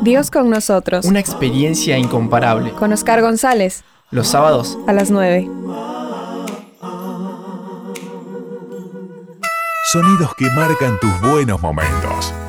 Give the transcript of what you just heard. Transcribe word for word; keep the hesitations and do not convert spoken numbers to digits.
Dios con nosotros. Una experiencia incomparable. Con Oscar González. Los sábados a las nueve. Sonidos que marcan tus buenos momentos.